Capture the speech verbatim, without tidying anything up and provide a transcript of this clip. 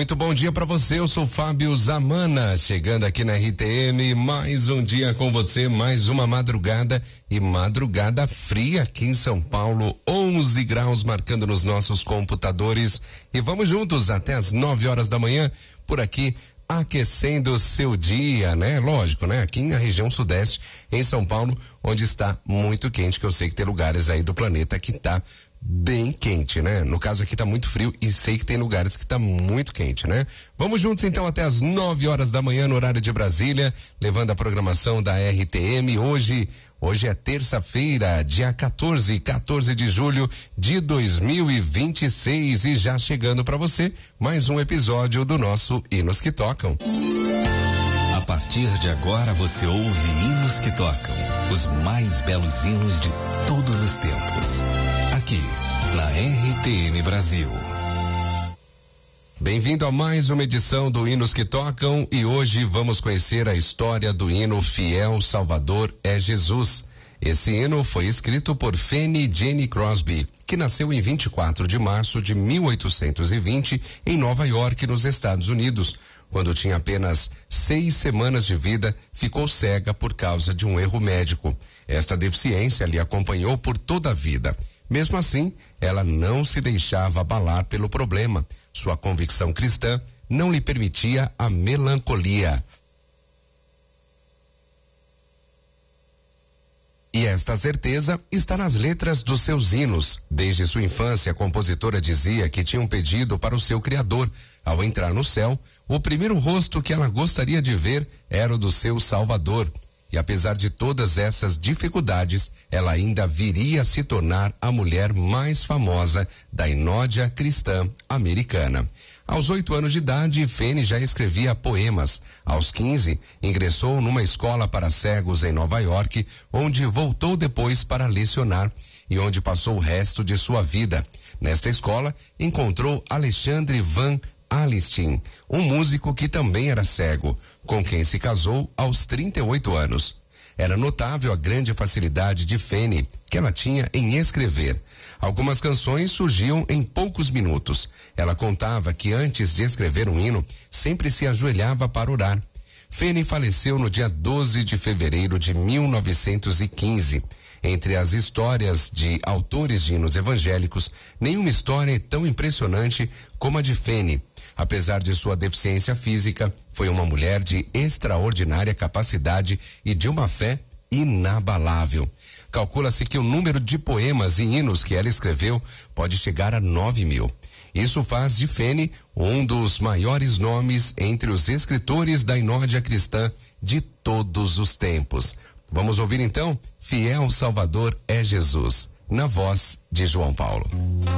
Muito bom dia para você, eu sou Fábio Zamana, chegando aqui na R T M, mais um dia com você, mais uma madrugada e madrugada fria aqui em São Paulo, onze graus marcando nos nossos computadores e vamos juntos até as nove horas da manhã por aqui, aquecendo o seu dia, né? Lógico, né? Aqui na região sudeste, em São Paulo, onde está muito quente, que eu sei que tem lugares aí do planeta que tá bem quente, né? No caso aqui tá muito frio e sei que tem lugares que tá muito quente, né? Vamos juntos então até as nove horas da manhã no horário de Brasília, levando a programação da R T M. Hoje, hoje é terça-feira, dia quatorze, quatorze de julho de dois mil e vinte e seis e já chegando para você mais um episódio do nosso Hinos que Tocam. A partir de agora você ouve Hinos que Tocam, os mais belos hinos de todos os tempos. Aqui, na R T M Brasil. Bem-vindo a mais uma edição do Hinos que Tocam e hoje vamos conhecer a história do hino Fiel Salvador é Jesus. Esse hino foi escrito por Fanny Jenny Crosby, que nasceu em vinte e quatro de março de mil oitocentos e vinte em Nova York, nos Estados Unidos. Quando tinha apenas seis semanas de vida, ficou cega por causa de um erro médico. Esta deficiência lhe acompanhou por toda a vida. Mesmo assim, ela não se deixava abalar pelo problema. Sua convicção cristã não lhe permitia a melancolia. E esta certeza está nas letras dos seus hinos. Desde sua infância, a compositora dizia que tinha um pedido para o seu Criador. Ao entrar no céu, o primeiro rosto que ela gostaria de ver era o do seu Salvador. E apesar de todas essas dificuldades, ela ainda viria a se tornar a mulher mais famosa da inódia cristã americana. Aos oito anos de idade, Fanny já escrevia poemas. Aos quinze, ingressou numa escola para cegos em Nova York, onde voltou depois para lecionar e onde passou o resto de sua vida. Nesta escola, encontrou Alexandre Van Alstyne, um músico que também era cego, com quem se casou aos trinta e oito anos. Era notável a grande facilidade de Fanny, que ela tinha em escrever. Algumas canções surgiam em poucos minutos. Ela contava que antes de escrever um hino, sempre se ajoelhava para orar. Fanny faleceu no dia doze de fevereiro de mil novecentos e quinze. Entre as histórias de autores de hinos evangélicos, nenhuma história é tão impressionante como a de Fanny. Apesar de sua deficiência física, foi uma mulher de extraordinária capacidade e de uma fé inabalável. Calcula-se que o número de poemas e hinos que ela escreveu pode chegar a nove mil. Isso faz de Fanny um dos maiores nomes entre os escritores da inódia cristã de todos os tempos. Vamos ouvir então Fiel Salvador é Jesus, na voz de João Paulo.